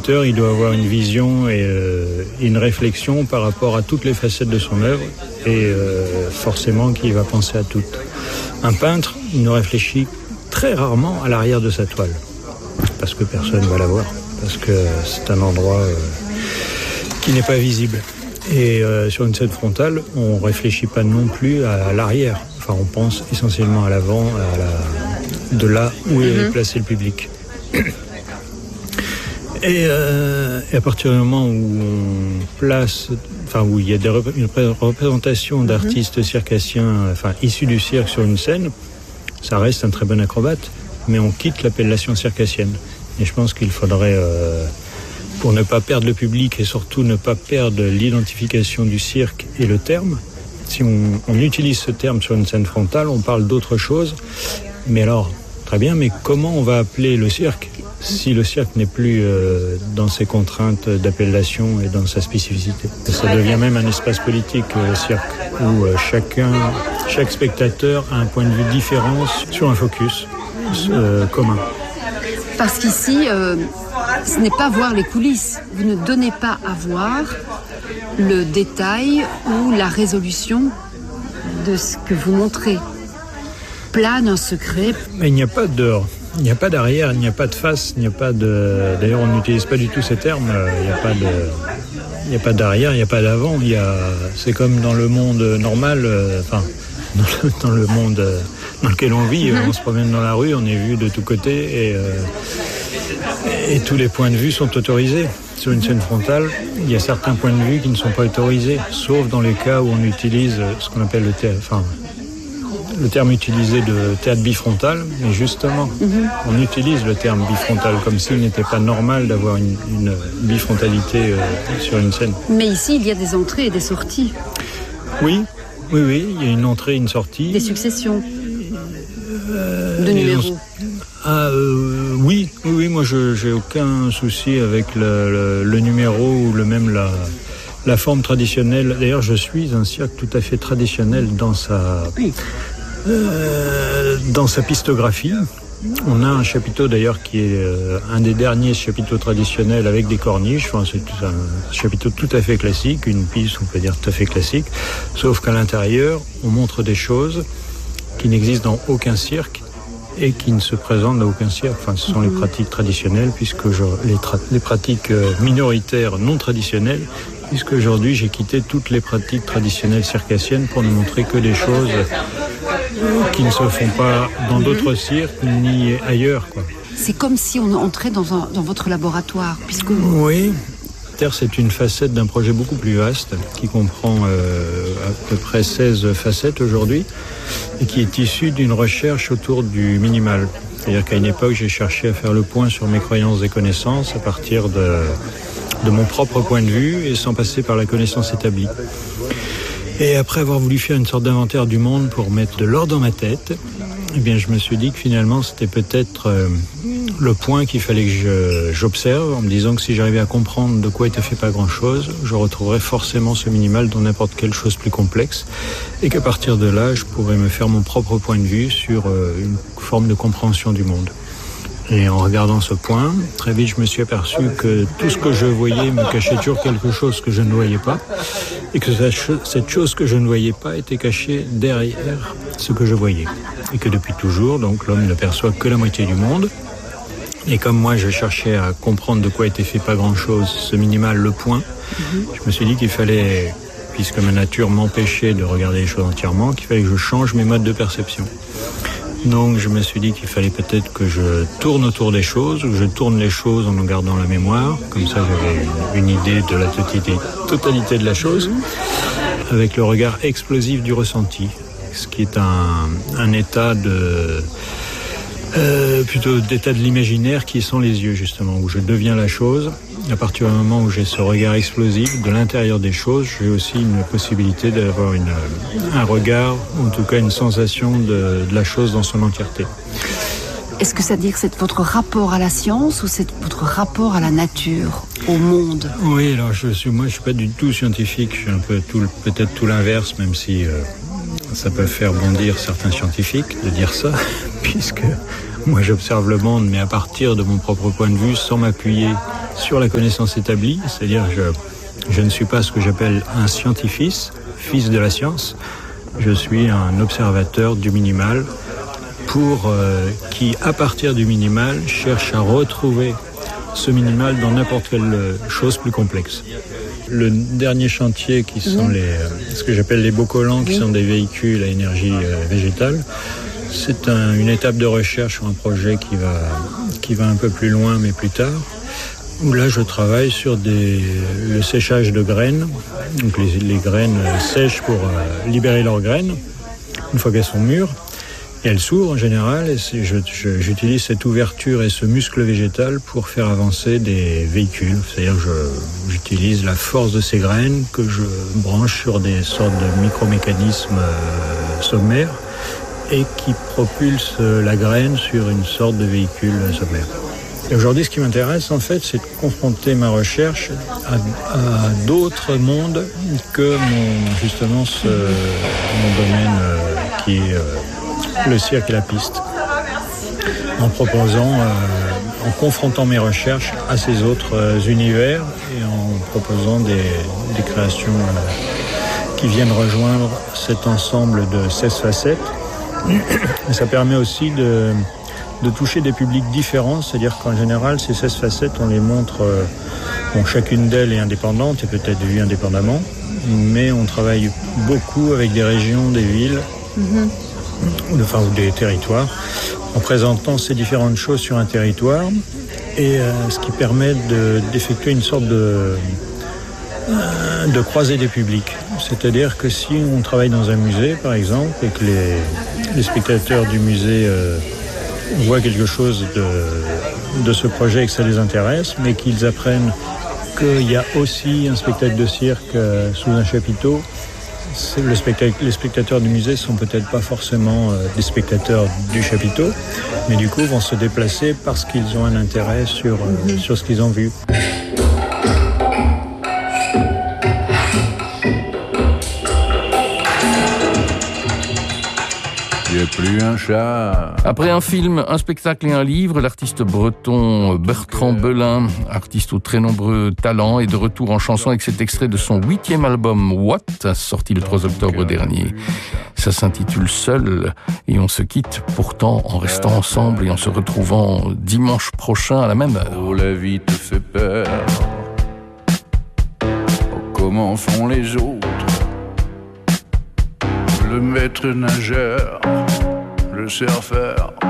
spectateur, il doit avoir une vision et une réflexion par rapport à toutes les facettes de son œuvre et forcément qu'il va penser à toutes. Un peintre, il ne réfléchit très rarement à l'arrière de sa toile parce que personne ne va la voir, parce que c'est un endroit qui n'est pas visible. Et sur une scène frontale, on ne réfléchit pas non plus à l'arrière. Enfin, on pense essentiellement à l'avant, de là où est placé le public. Et à partir du moment où on place, où il y a une représentation d'artistes circassiens, issus du cirque sur une scène, ça reste un très bon acrobate, mais on quitte l'appellation circassienne. Et je pense qu'il faudrait, pour ne pas perdre le public et surtout ne pas perdre l'identification du cirque et le terme, si on utilise ce terme sur une scène frontale, on parle d'autre chose. Mais alors, très bien, mais comment on va appeler le cirque si le cirque n'est plus dans ses contraintes d'appellation et dans sa spécificité? Ça devient même un espace politique, le cirque, où chaque spectateur a un point de vue différent sur un focus commun. Parce qu'ici, ce n'est pas voir les coulisses. Vous ne donnez pas à voir le détail ou la résolution de ce que vous montrez. Plane un secret. Mais il n'y a pas d'heure, il n'y a pas d'arrière, il n'y a pas de face, il n'y a pas de... D'ailleurs, on n'utilise pas du tout ces termes. Il n'y a pas d'arrière, il n'y a pas d'avant. C'est comme dans le monde normal, dans le monde dans lequel on vit. On se promène dans la rue, on est vu de tous côtés et tous les points de vue sont autorisés. Sur une scène frontale, il y a certains points de vue qui ne sont pas autorisés, sauf dans les cas où on utilise ce qu'on appelle le terme utilisé de théâtre bifrontal, mais justement, on utilise le terme bifrontal comme s'il n'était pas normal d'avoir une bifrontalité sur une scène. Mais ici, il y a des entrées et des sorties. Oui, il y a une entrée et une sortie. Des successions de numéros. Oui, moi j'ai aucun souci avec le numéro ou la forme traditionnelle. D'ailleurs, je suis un cirque tout à fait traditionnel dans sa pistographie. On a un chapiteau d'ailleurs qui est un des derniers chapiteaux traditionnels avec des corniches. C'est un chapiteau tout à fait classique, une piste on peut dire tout à fait classique, sauf qu'à l'intérieur on montre des choses qui n'existent dans aucun cirque et qui ne se présentent dans aucun cirque. Ce sont les pratiques traditionnelles, puisque les pratiques minoritaires non traditionnelles, puisque aujourd'hui j'ai quitté toutes les pratiques traditionnelles circassiennes pour ne montrer que des choses qui ne se font pas dans d'autres cirques ni ailleurs, quoi. C'est comme si on entrait dans votre laboratoire, puisque... Oui, c'est une facette d'un projet beaucoup plus vaste qui comprend à peu près 16 facettes aujourd'hui et qui est issu d'une recherche autour du minimal. C'est-à-dire qu'à une époque, j'ai cherché à faire le point sur mes croyances et connaissances à partir de mon propre point de vue et sans passer par la connaissance établie. Et après avoir voulu faire une sorte d'inventaire du monde pour mettre de l'ordre dans ma tête, je me suis dit que finalement c'était peut-être le point qu'il fallait que j'observe, en me disant que si j'arrivais à comprendre de quoi était fait pas grand-chose, je retrouverais forcément ce minimal dans n'importe quelle chose plus complexe, et qu'à partir de là, je pourrais me faire mon propre point de vue sur une forme de compréhension du monde. Et en regardant ce point, très vite je me suis aperçu que tout ce que je voyais me cachait toujours quelque chose que je ne voyais pas, et que cette chose que je ne voyais pas était cachée derrière ce que je voyais. Et que depuis toujours, donc, l'homme ne perçoit que la moitié du monde. Et comme moi je cherchais à comprendre de quoi était fait pas grand-chose, ce minimal, le point, je me suis dit qu'il fallait, puisque ma nature m'empêchait de regarder les choses entièrement, qu'il fallait que je change mes modes de perception. Donc je me suis dit qu'il fallait peut-être que je tourne autour des choses, ou que je tourne les choses en gardant la mémoire. Comme ça j'avais une idée de la totalité de la chose, avec le regard explosif du ressenti, ce qui est un état plutôt d'état de l'imaginaire qui est sans les yeux, justement, où je deviens la chose. À partir du moment où j'ai ce regard explosif de l'intérieur des choses, j'ai aussi une possibilité d'avoir un regard, en tout cas une sensation de la chose dans son entièreté. Est-ce que ça veut dire que c'est votre rapport à la science ou c'est votre rapport à la nature, au monde ? Oui, alors je suis pas du tout scientifique, je suis un peu peut-être tout l'inverse, même si ça peut faire bondir certains scientifiques de dire ça, puisque moi j'observe le monde, mais à partir de mon propre point de vue, sans m'appuyer sur la connaissance établie, c'est-à-dire je ne suis pas ce que j'appelle un scientifique, fils de la science, je suis un observateur du minimal qui, à partir du minimal, cherche à retrouver ce minimal dans n'importe quelle chose plus complexe. Le dernier chantier qui sont ce que j'appelle les bocolants, qui sont des véhicules à énergie végétale, c'est une étape de recherche sur un projet qui va un peu plus loin mais plus tard, où là je travaille sur le séchage de graines. Donc les graines sèchent pour libérer leurs graines une fois qu'elles sont mûres. Et elles s'ouvrent en général et j'utilise cette ouverture et ce muscle végétal pour faire avancer des véhicules. C'est-à-dire que j'utilise la force de ces graines que je branche sur des sortes de micromécanismes sommaires et qui propulsent la graine sur une sorte de véhicule sommaire. Et aujourd'hui, ce qui m'intéresse, en fait, c'est de confronter ma recherche à d'autres mondes que mon domaine qui est le cirque et la piste. En confrontant mes recherches à ces autres univers et en proposant des créations qui viennent rejoindre cet ensemble de 16 facettes. Et ça permet aussi de toucher des publics différents, c'est-à-dire qu'en général, ces 16 facettes, on les montre, chacune d'elles est indépendante et peut-être vue indépendamment, mais on travaille beaucoup avec des régions, des villes, ou des territoires, en présentant ces différentes choses sur un territoire, et ce qui permet d'effectuer une sorte de croisée des publics. C'est-à-dire que si on travaille dans un musée, par exemple, et que les spectateurs du musée voient quelque chose de ce projet et que ça les intéresse, mais qu'ils apprennent qu'il y a aussi un spectacle de cirque sous un chapiteau, les spectateurs du musée sont peut-être pas forcément des spectateurs du chapiteau, mais du coup vont se déplacer parce qu'ils ont un intérêt sur ce qu'ils ont vu. Plus un chat. Après un film, un spectacle et un livre, l'artiste breton Bertrand Belin, artiste aux très nombreux talents, est de retour en chanson avec cet extrait de son 8e album What, sorti le 3 octobre dernier. Ça s'intitule Seul et on se quitte pourtant en restant ensemble et en se retrouvant dimanche prochain à la même heure. Oh, la vie te fait peur. Oh, comment font les autres? Le maître nageur, le surfeur.